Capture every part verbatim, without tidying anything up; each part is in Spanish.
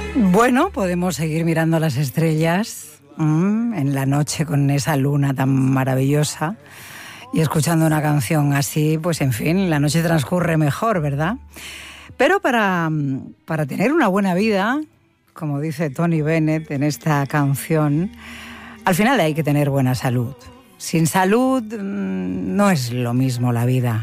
Bueno, podemos seguir mirando las estrellas mmm, en la noche con esa luna tan maravillosa y escuchando una canción así, pues en fin, la noche transcurre mejor, ¿verdad? Pero para, para tener una buena vida, como dice Tony Bennett en esta canción, al final hay que tener buena salud. Sin salud mmm, no es lo mismo la vida.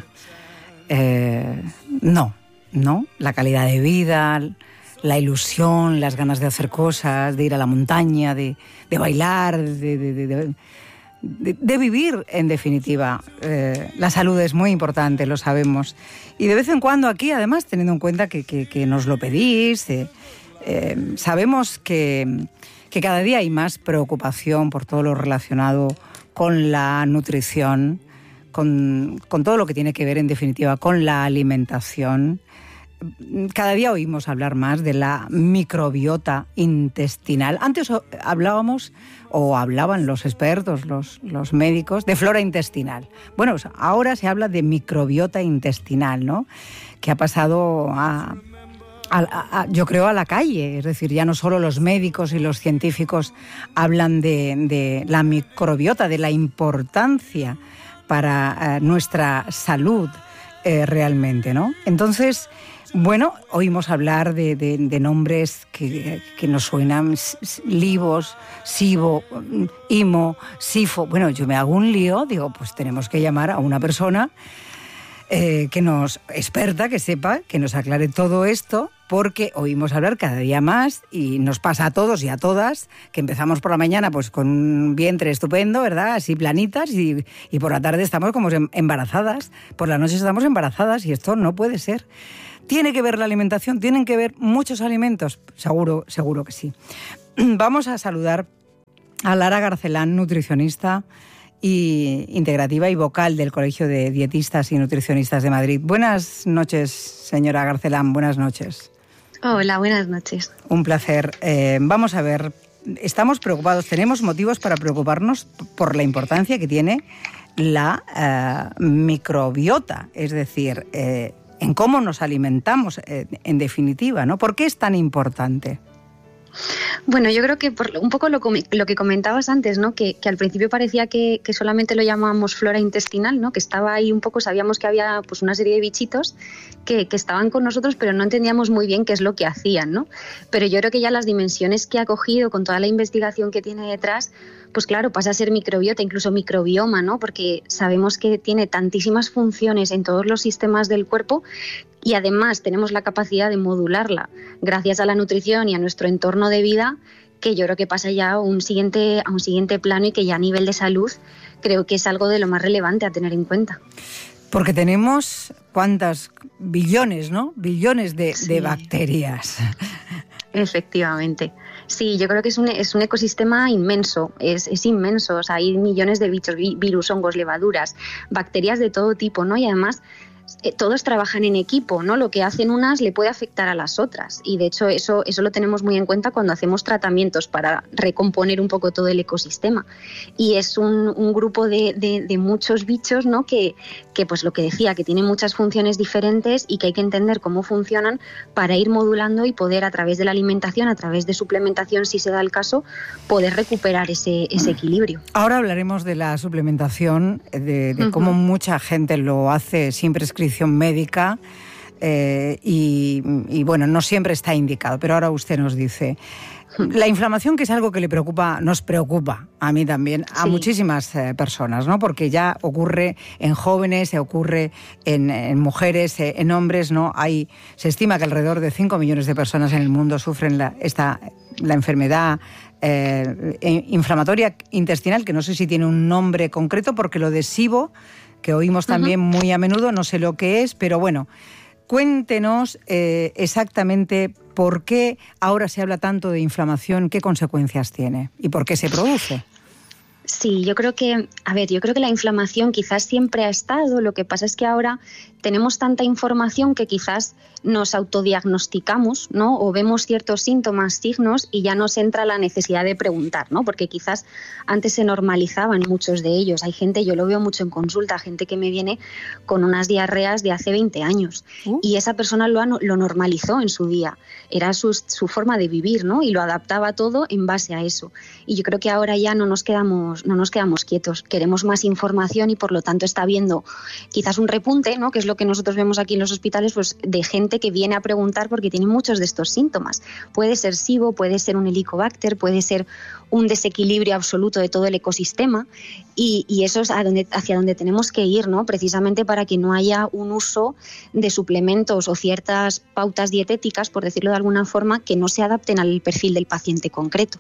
Eh, no, no, la calidad de vida, la ilusión, las ganas de hacer cosas, de ir a la montaña, de, de bailar, de, de, de, de, de vivir, en definitiva. Eh, la salud es muy importante, lo sabemos. Y de vez en cuando aquí, además, teniendo en cuenta que, que, que nos lo pedís, eh, eh, sabemos que, que cada día hay más preocupación por todo lo relacionado con la nutrición, con, con todo lo que tiene que ver, en definitiva, con la alimentación. Cada día oímos hablar más de la microbiota intestinal. Antes hablábamos, o hablaban los expertos, los, los médicos, de flora intestinal. Bueno, ahora se habla de microbiota intestinal, ¿no? Que ha pasado a, a, a, yo creo, a la calle. Es decir, ya no solo los médicos y los científicos hablan de, de la microbiota, de la importancia para eh, nuestra salud eh, realmente, ¿no? Entonces, bueno, oímos hablar de, de, de nombres que, que nos suenan: Livos, Sibo, Imo, Sifo. Bueno, yo me hago un lío, digo, pues tenemos que llamar a una persona eh, que nos, experta, que sepa, que nos aclare todo esto, porque oímos hablar cada día más y nos pasa a todos y a todas, que empezamos por la mañana pues con un vientre estupendo, ¿verdad? Así planitas, y, y por la tarde estamos como embarazadas, por la noche estamos embarazadas, y esto no puede ser. ¿Tiene que ver la alimentación? ¿Tienen que ver muchos alimentos? Seguro, seguro que sí. Vamos a saludar a Lara Garcelán, nutricionista y integrativa y vocal del Colegio de Dietistas y Nutricionistas de Madrid. Buenas noches, señora Garcelán, buenas noches. Hola, buenas noches. Un placer. Eh, vamos a ver, estamos preocupados, tenemos motivos para preocuparnos por la importancia que tiene la uh, microbiota, es decir, eh, en cómo nos alimentamos, eh, en definitiva, ¿no? ¿Por qué es tan importante? Bueno, yo creo que por un poco lo, lo que comentabas antes, ¿no? Que, que al principio parecía que, que solamente lo llamábamos flora intestinal, ¿no? Que estaba ahí un poco, sabíamos que había pues una serie de bichitos que, que estaban con nosotros, pero no entendíamos muy bien qué es lo que hacían, ¿no? Pero yo creo que ya las dimensiones que ha cogido con toda la investigación que tiene detrás, pues claro, pasa a ser microbiota, incluso microbioma, ¿no? Porque sabemos que tiene tantísimas funciones en todos los sistemas del cuerpo. Y además tenemos la capacidad de modularla gracias a la nutrición y a nuestro entorno de vida, que yo creo que pasa ya a un siguiente, a un siguiente plano, y que ya a nivel de salud creo que es algo de lo más relevante a tener en cuenta. Porque tenemos, ¿cuántas? Billones, ¿no? Billones de, sí. de bacterias. Efectivamente. Sí, yo creo que es un, es un ecosistema inmenso, es, es inmenso. O sea, hay millones de bichos, virus, hongos, levaduras, bacterias de todo tipo, ¿no? Y además Eh, todos trabajan en equipo, ¿no? Lo que hacen unas le puede afectar a las otras, y de hecho eso, eso lo tenemos muy en cuenta cuando hacemos tratamientos para recomponer un poco todo el ecosistema. Y es un, un grupo de, de, de muchos bichos, ¿no? Que, que pues lo que decía, que tienen muchas funciones diferentes y que hay que entender cómo funcionan para ir modulando y poder, a través de la alimentación, a través de suplementación, si se da el caso, poder recuperar ese, ese equilibrio. Ahora hablaremos de la suplementación, de, de cómo uh-huh. mucha gente lo hace sin prescripción médica, eh, y, y bueno, no siempre está indicado, pero ahora usted nos dice. La inflamación, que es algo que le preocupa, nos preocupa a mí también, a sí. muchísimas eh, personas, ¿no? Porque ya ocurre en jóvenes, se ocurre en, en mujeres, eh, en hombres, ¿no? Hay, se estima que alrededor de cinco millones de personas en el mundo sufren la, esta, la enfermedad eh, inflamatoria intestinal, que no sé si tiene un nombre concreto, porque lo de SIBO, que oímos también uh-huh. muy a menudo, no sé lo que es, pero bueno, cuéntenos eh, exactamente por qué ahora se habla tanto de inflamación, qué consecuencias tiene y por qué se produce. Sí, yo creo que, a ver, yo creo que la inflamación quizás siempre ha estado, lo que pasa es que ahora tenemos tanta información que quizás nos autodiagnosticamos, ¿no? O vemos ciertos síntomas, signos y ya nos entra la necesidad de preguntar, ¿no? Porque quizás antes se normalizaban muchos de ellos. Hay gente, yo lo veo mucho en consulta, gente que me viene con unas diarreas de hace veinte años uh. y esa persona lo, lo normalizó en su día. Era su, su forma de vivir, ¿no? Y lo adaptaba todo en base a eso. Y yo creo que ahora ya no nos quedamos, no nos quedamos quietos. Queremos más información y por lo tanto está habiendo quizás un repunte, ¿no? Que es lo que nosotros vemos aquí en los hospitales, pues de gente que viene a preguntar porque tiene muchos de estos síntomas. Puede ser SIBO, puede ser un helicobacter, puede ser un desequilibrio absoluto de todo el ecosistema y, y eso es a donde, hacia donde tenemos que ir, ¿no? Precisamente para que no haya un uso de suplementos o ciertas pautas dietéticas, por decirlo de alguna forma, que no se adapten al perfil del paciente concreto.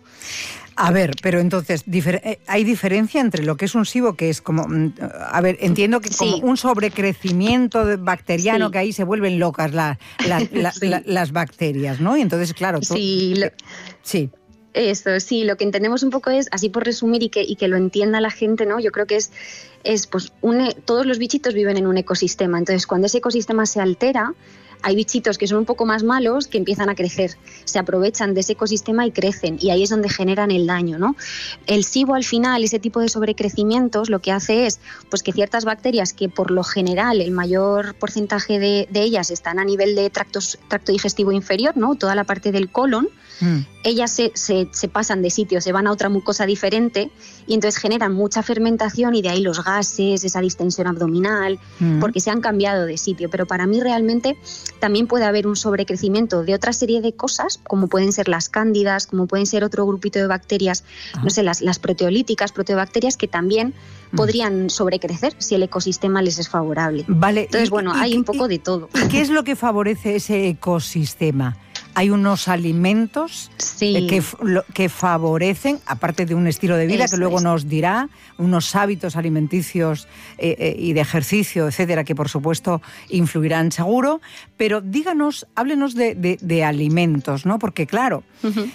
A ver, pero entonces, difer- ¿hay diferencia entre lo que es un SIBO, que es como, a ver, entiendo que como sí. un sobrecrecimiento bacteriano, sí. que ahí se vuelven locas la, la, la, sí. la, las bacterias, ¿no? Y entonces, claro, tú, sí, lo... sí. Eso, sí, lo que entendemos un poco es, así por resumir y que, y que lo entienda la gente, ¿no? Yo creo que es, es pues, un, todos los bichitos viven en un ecosistema, entonces cuando ese ecosistema se altera, hay bichitos que son un poco más malos que empiezan a crecer, se aprovechan de ese ecosistema y crecen, y ahí es donde generan el daño, ¿no? El SIBO al final, ese tipo de sobrecrecimientos, lo que hace es pues, que ciertas bacterias que por lo general el mayor porcentaje de, de ellas están a nivel de tractos, tracto digestivo inferior, ¿no? Toda la parte del colon, mm. ellas se, se, se pasan de sitio, se van a otra mucosa diferente y entonces generan mucha fermentación y de ahí los gases, esa distensión abdominal, mm. porque se han cambiado de sitio. Pero para mí realmente también puede haber un sobrecrecimiento de otra serie de cosas, como pueden ser las cándidas, como pueden ser otro grupito de bacterias, ah. no sé, las, las proteolíticas, proteobacterias, que también mm. podrían sobrecrecer si el ecosistema les es favorable. Vale. Entonces, y, bueno, y, hay y, un poco y, de todo. ¿Y qué es lo que favorece ese ecosistema? Hay unos alimentos sí. que, que favorecen, aparte de un estilo de vida Eso que luego es. nos dirá, unos hábitos alimenticios eh, eh, y de ejercicio, etcétera, que por supuesto influirán seguro. Pero díganos, háblenos de, de, de alimentos, ¿no? Porque claro, uh-huh.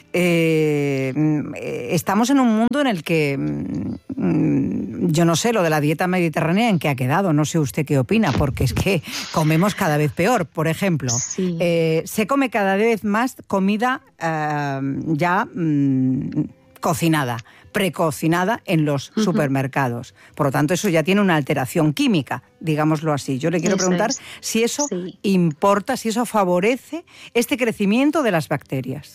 eh, estamos en un mundo en el que, mm, yo no sé, lo de la dieta mediterránea en qué ha quedado, no sé usted qué opina, porque es que comemos cada vez peor. Por ejemplo, sí. eh, se come cada vez más más comida eh, ya mmm, cocinada, precocinada en los uh-huh. supermercados. Por lo tanto, eso ya tiene una alteración química, digámoslo así. Yo le quiero eso preguntar es. si eso sí. importa, si eso favorece este crecimiento de las bacterias.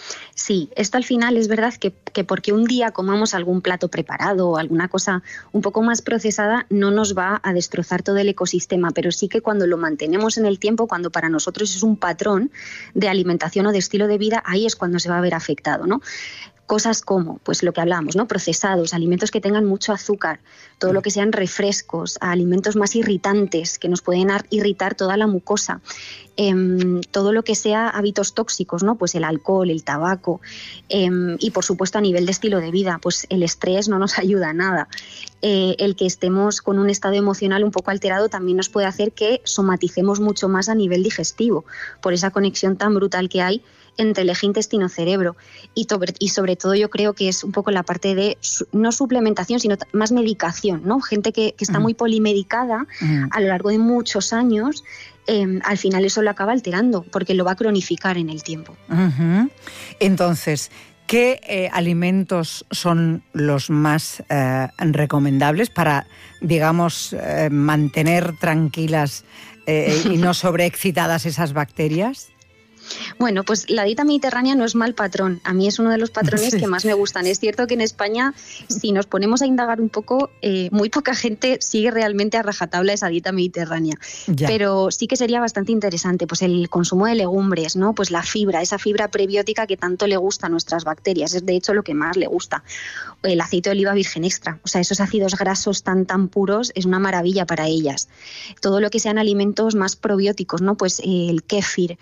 Sí, esto al final es verdad que, que porque un día comamos algún plato preparado o alguna cosa un poco más procesada no nos va a destrozar todo el ecosistema, pero sí que cuando lo mantenemos en el tiempo, cuando para nosotros es un patrón de alimentación o de estilo de vida, ahí es cuando se va a ver afectado, ¿no? Cosas como, pues lo que hablamos, ¿no? Procesados, alimentos que tengan mucho azúcar, todo lo que sean refrescos, alimentos más irritantes que nos pueden irritar toda la mucosa, eh, todo lo que sea hábitos tóxicos, ¿no? Pues el alcohol, el tabaco eh, y por supuesto a nivel de estilo de vida, pues el estrés no nos ayuda a nada. Eh, el que estemos con un estado emocional un poco alterado también nos puede hacer que somaticemos mucho más a nivel digestivo, por esa conexión tan brutal que hay entre el eje intestino-cerebro y, y sobre todo yo creo que es un poco la parte de no suplementación sino más medicación, ¿no? Gente que, que está uh-huh. muy polimedicada uh-huh. a lo largo de muchos años, eh, al final eso lo acaba alterando porque lo va a cronificar en el tiempo. Uh-huh. Entonces, ¿qué eh, alimentos son los más eh, recomendables para, digamos, eh, mantener tranquilas eh, y no sobreexcitadas esas bacterias? Bueno, pues la dieta mediterránea no es mal patrón. A mí es uno de los patrones sí. que más me gustan. Es cierto que en España, si nos ponemos a indagar un poco, eh, muy poca gente sigue realmente a rajatabla esa dieta mediterránea. Ya. Pero sí que sería bastante interesante, pues el consumo de legumbres, ¿no? Pues la fibra, esa fibra prebiótica que tanto le gusta a nuestras bacterias. Es de hecho lo que más le gusta. El aceite de oliva virgen extra. O sea, esos ácidos grasos tan tan puros es una maravilla para ellas. Todo lo que sean alimentos más probióticos, ¿no? Pues eh, el kéfir,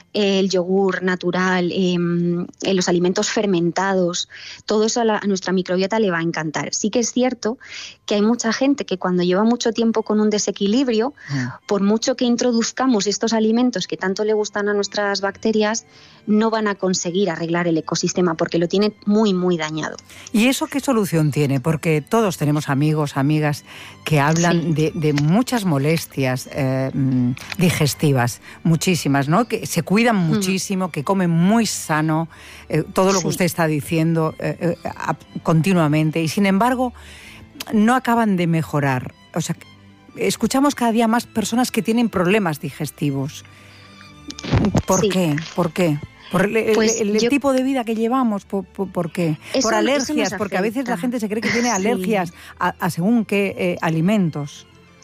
el yogur natural, eh, los alimentos fermentados, todo eso a, la, a nuestra microbiota le va a encantar. Sí que es cierto que hay mucha gente que cuando lleva mucho tiempo con un desequilibrio, mm. por mucho que introduzcamos estos alimentos que tanto le gustan a nuestras bacterias, no van a conseguir arreglar el ecosistema porque lo tienen muy, muy dañado. ¿Y eso qué solución tiene? Porque todos tenemos amigos, amigas que hablan sí. de, de muchas molestias eh, digestivas, muchísimas, ¿no? Que se cuidan muchísimo, mm. que comen muy sano, eh, todo lo sí. que usted está diciendo eh, eh, continuamente, y sin embargo no acaban de mejorar. O sea, escuchamos cada día más personas que tienen problemas digestivos. ¿Por sí. qué? ¿Por qué? ¿Por el, pues el, el yo, tipo de vida que llevamos? ¿Por, por, por qué? Eso, ¿Por alergias? Porque a veces la gente se cree que tiene alergias sí. a, a según qué eh, alimentos.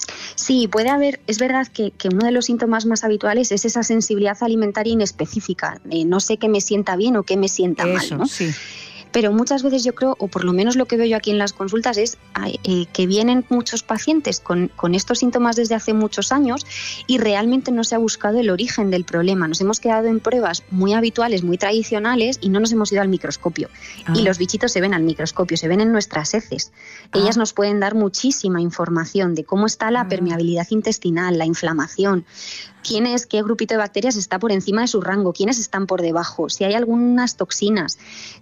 Sí, puede haber, es verdad que, que uno de los síntomas más habituales es esa sensibilidad alimentaria inespecífica. Eh, no sé qué me sienta bien o qué me sienta Eso, mal, ¿no? Sí. Pero muchas veces yo creo, o por lo menos lo que veo yo aquí en las consultas, es eh, que vienen muchos pacientes con, con estos síntomas desde hace muchos años y realmente no se ha buscado el origen del problema. Nos hemos quedado en pruebas muy habituales, muy tradicionales, y no nos hemos ido al microscopio. Ah. Y los bichitos se ven al microscopio, se ven en nuestras heces. Ah. Ellas nos pueden dar muchísima información de cómo está la ah. permeabilidad intestinal, la inflamación, quién es, qué grupito de bacterias está por encima de su rango, quiénes están por debajo, si hay algunas toxinas,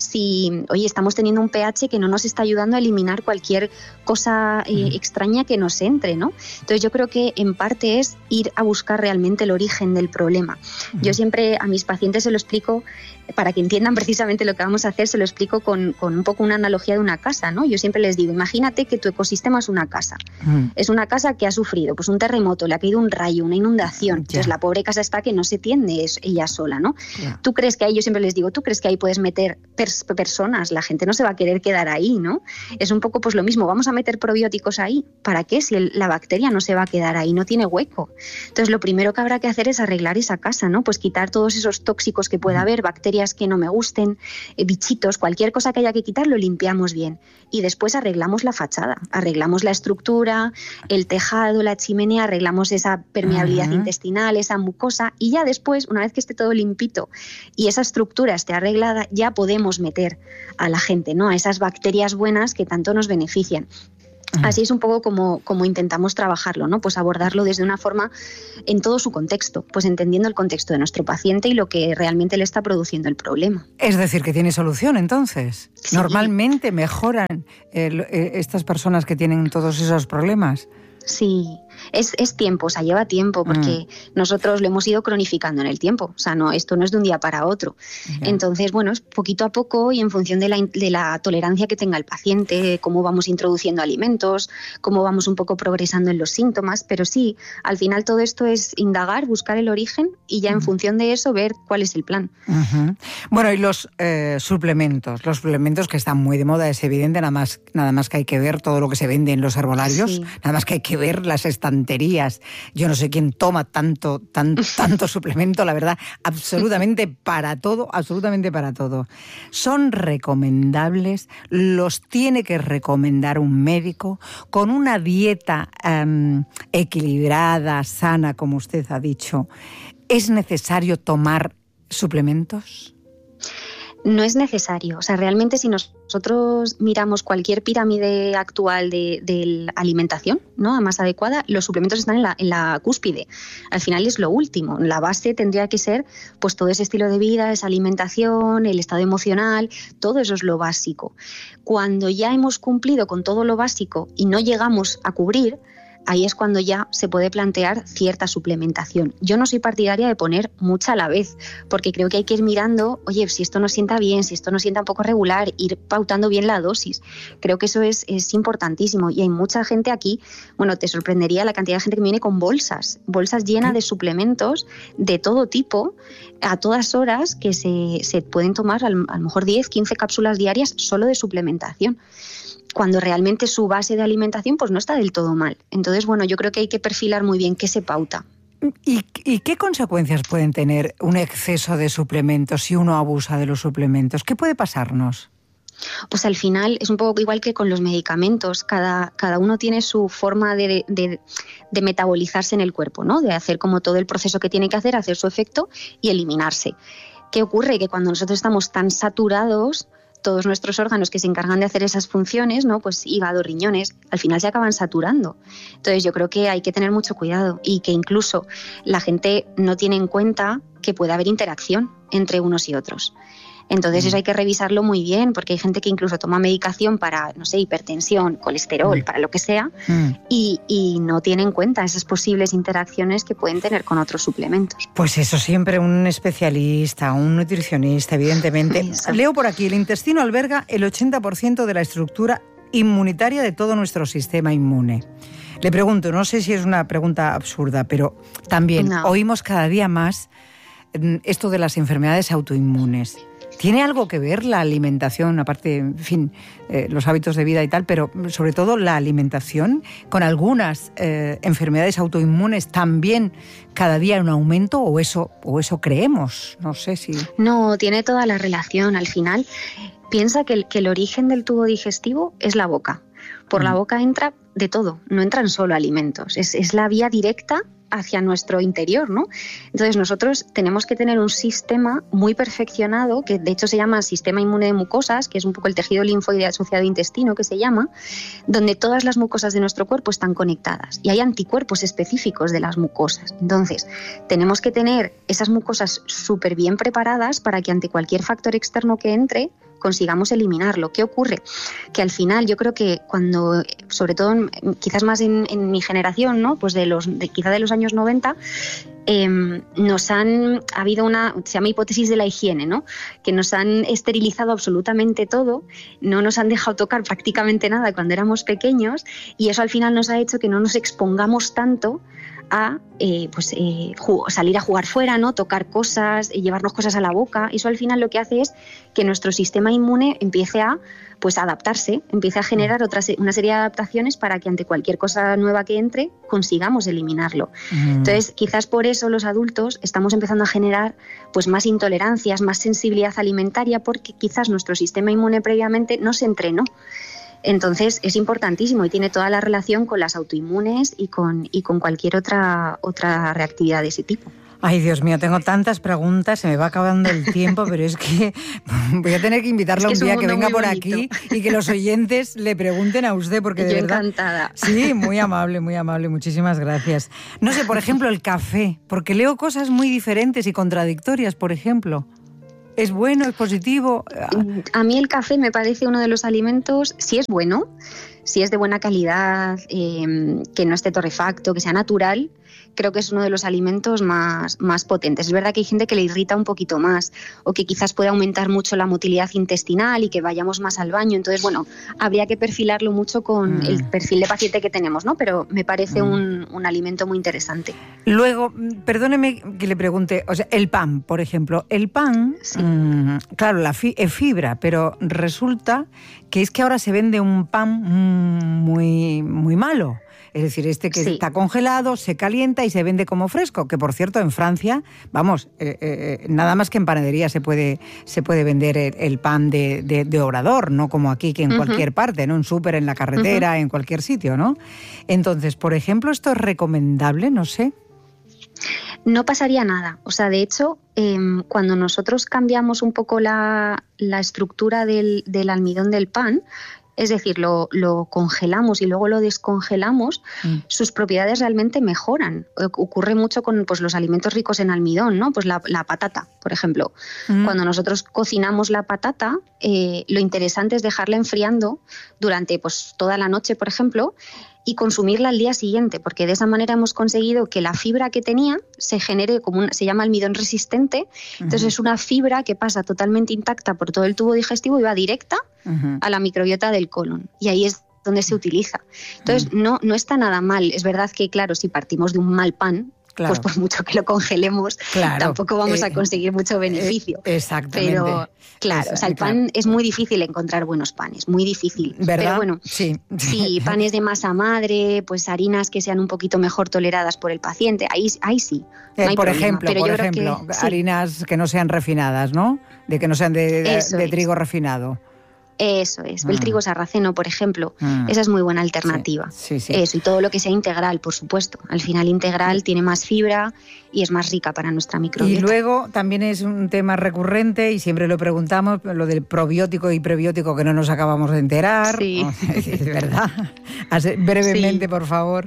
si, oye, estamos teniendo un pH que no nos está ayudando a eliminar cualquier cosa eh, uh-huh. extraña que nos entre, ¿no? Entonces yo creo que en parte es ir a buscar realmente el origen del problema. Uh-huh. Yo siempre a mis pacientes se lo explico, para que entiendan precisamente lo que vamos a hacer, se lo explico con, con un poco una analogía de una casa, ¿no? Yo siempre les digo, imagínate que tu ecosistema es una casa. Uh-huh. Es una casa que ha sufrido pues un terremoto, le ha caído un rayo, una inundación. Entonces la pobre casa está que no se tiende es ella sola, ¿no? Yeah. Tú crees que ahí, yo siempre les digo, tú crees que ahí puedes meter pers- personas, la gente no se va a querer quedar ahí, ¿no? Es un poco pues lo mismo, vamos a meter probióticos ahí, ¿para qué? Si el, la bacteria no se va a quedar ahí, no tiene hueco. Entonces lo primero que habrá que hacer es arreglar esa casa, ¿no? Pues quitar todos esos tóxicos que pueda mm. haber, bacterias que no me gusten, eh, bichitos, cualquier cosa que haya que quitar, lo limpiamos bien. Y después arreglamos la fachada, arreglamos la estructura, el tejado, la chimenea, arreglamos esa permeabilidad uh-huh. intestinal, esa mucosa, y ya después, una vez que esté todo limpito y esa estructura esté arreglada, ya podemos meter a la gente, ¿no? A esas bacterias buenas que tanto nos benefician. Así es un poco como, como intentamos trabajarlo, ¿no? Pues abordarlo desde una forma en todo su contexto, pues entendiendo el contexto de nuestro paciente y lo que realmente le está produciendo el problema. Es decir, que tiene solución, entonces. Sí. Normalmente mejoran eh, estas personas que tienen todos esos problemas. Sí, es, es tiempo, o sea, lleva tiempo, porque mm. nosotros lo hemos ido cronificando en el tiempo, o sea, no, esto no es de un día para otro. Yeah. Entonces, bueno, es poquito a poco y en función de la, de la tolerancia que tenga el paciente, cómo vamos introduciendo alimentos, cómo vamos un poco progresando en los síntomas, pero sí, al final todo esto es indagar, buscar el origen y ya en mm. función de eso ver cuál es el plan. Uh-huh. Bueno, y los eh, suplementos, los suplementos que están muy de moda, es evidente, nada más, nada más que hay que ver todo lo que se vende en los herbolarios, sí. nada más que hay que ver las estanterías. Yo no sé quién toma tanto, tan, tanto suplemento, la verdad, absolutamente para todo, absolutamente para todo. ¿Son recomendables? ¿Los tiene que recomendar un médico? ¿Con una dieta um, equilibrada, sana, como usted ha dicho, es necesario tomar suplementos? No es necesario. O sea, realmente si nosotros miramos cualquier pirámide actual de, de la alimentación, ¿no?, más adecuada, los suplementos están en la, en la cúspide. Al final es lo último. La base tendría que ser pues todo ese estilo de vida, esa alimentación, el estado emocional, todo eso es lo básico. Cuando ya hemos cumplido con todo lo básico y no llegamos a cubrir, ahí es cuando ya se puede plantear cierta suplementación. Yo no soy partidaria de poner mucha a la vez, porque creo que hay que ir mirando, oye, si esto nos sienta bien, si esto nos sienta un poco regular, ir pautando bien la dosis. Creo que eso es, es importantísimo. Y hay mucha gente aquí, bueno, te sorprendería la cantidad de gente que viene con bolsas, bolsas llenas ¿Qué? de suplementos de todo tipo, a todas horas, que se, se pueden tomar a lo mejor diez, quince cápsulas diarias solo de suplementación, cuando realmente su base de alimentación pues no está del todo mal. Entonces, bueno, yo creo que hay que perfilar muy bien qué se pauta. ¿Y, ¿Y qué consecuencias pueden tener un exceso de suplementos si uno abusa de los suplementos? ¿Qué puede pasarnos? Pues al final es un poco igual que con los medicamentos, cada, cada uno tiene su forma de, de, de metabolizarse en el cuerpo, ¿no? De hacer como todo el proceso que tiene que hacer, hacer su efecto y eliminarse. ¿Qué ocurre? Que cuando nosotros estamos tan saturados, todos nuestros órganos que se encargan de hacer esas funciones, ¿no? Pues hígado, riñones, al final se acaban saturando. Entonces yo creo que hay que tener mucho cuidado y que incluso la gente no tiene en cuenta que puede haber interacción entre unos y otros. Entonces mm. eso hay que revisarlo muy bien, porque hay gente que incluso toma medicación para, no sé, hipertensión, colesterol, mm. para lo que sea, mm. y, y no tiene en cuenta esas posibles interacciones que pueden tener con otros suplementos. Pues eso, siempre un especialista, un nutricionista, evidentemente. Eso. Leo por aquí, el intestino alberga el ochenta por ciento de la estructura inmunitaria de todo nuestro sistema inmune. Le pregunto, no sé si es una pregunta absurda, pero también no. oímos cada día más esto de las enfermedades autoinmunes. ¿Tiene algo que ver la alimentación, aparte, en fin, eh, los hábitos de vida y tal, pero sobre todo la alimentación, con algunas eh, enfermedades autoinmunes también cada día en un aumento, o eso, o eso creemos? No sé si... No, tiene toda la relación. Al final, piensa que el, que el origen del tubo digestivo es la boca. Por mm. la boca entra de todo, no entran solo alimentos. Es, es la vía directa hacia nuestro interior, ¿no? Entonces nosotros tenemos que tener un sistema muy perfeccionado, que de hecho se llama sistema inmune de mucosas, que es un poco el tejido linfoide asociado intestino, que se llama, donde todas las mucosas de nuestro cuerpo están conectadas y hay anticuerpos específicos de las mucosas. Entonces tenemos que tener esas mucosas súper bien preparadas para que ante cualquier factor externo que entre, consigamos eliminarlo. ¿Qué ocurre? Que al final yo creo que cuando, sobre todo quizás más en, en mi generación, ¿no? Pues de los, de, quizá de los años noventa, eh, nos han, ha habido una, se llama hipótesis de la higiene, ¿no? Que nos han esterilizado absolutamente todo, no nos han dejado tocar prácticamente nada cuando éramos pequeños, y eso al final nos ha hecho que no nos expongamos tanto a eh, pues, eh, jug- salir a jugar fuera, ¿no? Tocar cosas, eh, llevarnos cosas a la boca. Eso al final lo que hace es que nuestro sistema inmune empiece a pues, adaptarse, empiece a generar otra se- una serie de adaptaciones para que ante cualquier cosa nueva que entre consigamos eliminarlo. Mm. Entonces, quizás por eso los adultos estamos empezando a generar pues, más intolerancias, más sensibilidad alimentaria, porque quizás nuestro sistema inmune previamente no se entrenó. Entonces es importantísimo y tiene toda la relación con las autoinmunes y con, y con cualquier otra, otra reactividad de ese tipo. Ay, Dios mío, tengo tantas preguntas, se me va acabando el tiempo, pero es que voy a tener que invitarla es que un día un que venga por bonito. Aquí y que los oyentes le pregunten a usted, porque de Yo verdad... encantada. Sí, muy amable, muy amable, muchísimas gracias. No sé, por ejemplo, el café, porque leo cosas muy diferentes y contradictorias, por ejemplo. ¿Es bueno? ¿Es positivo? A mí el café me parece uno de los alimentos, si es bueno, si es de buena calidad, eh, que no esté torrefacto, que sea natural, creo que es uno de los alimentos más, más potentes. Es verdad que hay gente que le irrita un poquito más o que quizás puede aumentar mucho la motilidad intestinal y que vayamos más al baño. Entonces, bueno, habría que perfilarlo mucho con mm. el perfil de paciente que tenemos, ¿no? Pero me parece mm. un, un alimento muy interesante. Luego, perdóneme que le pregunte, o sea, el pan, por ejemplo. El pan, sí. mmm, claro, la fi- es fibra, pero resulta que es que ahora se vende un pan muy, muy malo. Es decir, este que sí. está congelado, se calienta y se vende como fresco, que por cierto en Francia, vamos, eh, eh, nada más que en panadería se puede, se puede vender el, el pan de, de, de Obrador, no como aquí que en uh-huh. cualquier parte, ¿no? En súper, en la carretera, uh-huh. en cualquier sitio, ¿no? Entonces, por ejemplo, ¿esto es recomendable? No sé. No pasaría nada. O sea, de hecho, eh, cuando nosotros cambiamos un poco la, la estructura del, del almidón del pan, es decir, lo, lo congelamos y luego lo descongelamos, mm. sus propiedades realmente mejoran. Ocurre mucho con pues, los alimentos ricos en almidón, ¿no? Pues la, la patata, por ejemplo. Mm. Cuando nosotros cocinamos la patata, eh, lo interesante es dejarla enfriando durante pues, toda la noche, por ejemplo, y consumirla al día siguiente, porque de esa manera hemos conseguido que la fibra que tenía se genere como una, se llama almidón resistente, entonces uh-huh. es una fibra que pasa totalmente intacta por todo el tubo digestivo y va directa uh-huh. a la microbiota del colon, y ahí es donde se utiliza. Entonces uh-huh. no, no está nada mal. Es verdad que, claro, si partimos de un mal pan, claro. pues por mucho que lo congelemos, claro. tampoco vamos eh, a conseguir mucho beneficio. Eh, exactamente. Pero, claro, Esa, o sea, el pan claro. es muy difícil encontrar buenos panes, muy difícil. ¿Verdad? Pero bueno, sí. sí, panes de masa madre, pues harinas que sean un poquito mejor toleradas por el paciente, ahí, ahí sí. No eh, hay por problema. ejemplo, Pero por yo ejemplo creo que, harinas sí. que no sean refinadas, ¿no? De que no sean de, de, de trigo refinado. Eso es, el Mm. trigo sarraceno, por ejemplo, Mm. esa es muy buena alternativa. Sí, sí, sí. Eso, y todo lo que sea integral, por supuesto. Al final integral tiene más fibra y es más rica para nuestra microbiota. Y luego también es un tema recurrente y siempre lo preguntamos, lo del probiótico y prebiótico que no nos acabamos de enterar. Sí. Es verdad. Así, brevemente, Sí. por favor.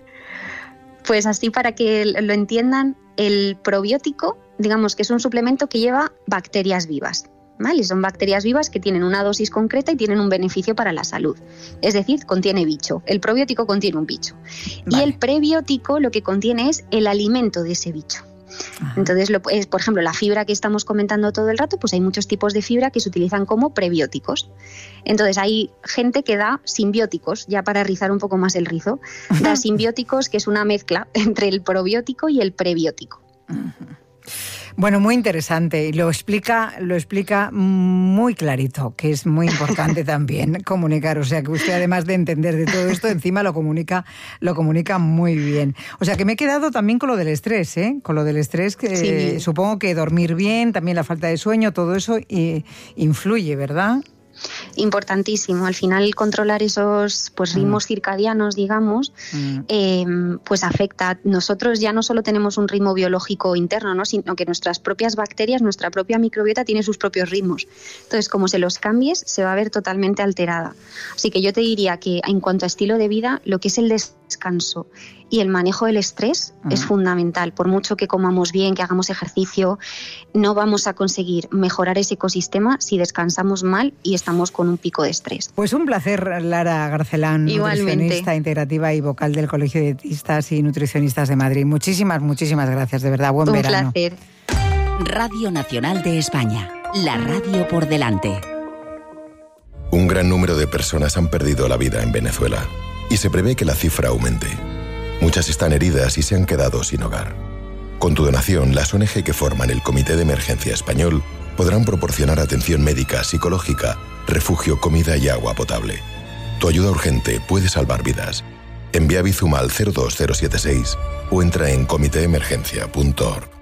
Pues así para que lo entiendan, el probiótico, digamos que es un suplemento que lleva bacterias vivas. ¿Vale? Son bacterias vivas que tienen una dosis concreta y tienen un beneficio para la salud. Es decir, contiene bicho. El probiótico contiene un bicho. Vale. Y el prebiótico lo que contiene es el alimento de ese bicho. Ajá. Entonces, lo, es, por ejemplo, la fibra que estamos comentando todo el rato, pues hay muchos tipos de fibra que se utilizan como prebióticos. Entonces, hay gente que da simbióticos, ya para rizar un poco más el rizo, da simbióticos, que es una mezcla entre el probiótico y el prebiótico. Bueno, muy interesante y lo explica, lo explica muy clarito, que es muy importante también comunicar. O sea, que usted además de entender de todo esto, encima lo comunica, lo comunica muy bien. O sea, que me he quedado también con lo del estrés, ¿eh? Con lo del estrés, que Sí. eh, supongo que dormir bien, también la falta de sueño, todo eso eh, influye, ¿verdad? Importantísimo. Al final, controlar esos pues ritmos Mm. circadianos, digamos, Mm. eh, pues afecta. Nosotros ya no solo tenemos un ritmo biológico interno, ¿no? Sino que nuestras propias bacterias, nuestra propia microbiota tiene sus propios ritmos. Entonces, como se los cambies, se va a ver totalmente alterada. Así que yo te diría que en cuanto a estilo de vida, lo que es el descanso y el manejo del estrés Mm. es fundamental. Por mucho que comamos bien, que hagamos ejercicio, no vamos a conseguir mejorar ese ecosistema si descansamos mal y estamos con un pico de estrés. Pues un placer, Lara Garcelán, Igualmente. nutricionista integrativa y vocal del Colegio de Dietistas y Nutricionistas de Madrid. Muchísimas, muchísimas gracias, de verdad. Buen Un verano. placer. Radio Nacional de España, la radio por delante. Un gran número de personas han perdido la vida en Venezuela y se prevé que la cifra aumente. Muchas están heridas y se han quedado sin hogar. Con tu donación, las O N G que forman el Comité de Emergencia Español podrán proporcionar atención médica, psicológica, refugio, comida y agua potable. Tu ayuda urgente puede salvar vidas. Envía Bizum al cero dos cero siete seis o entra en comité emergencia punto org.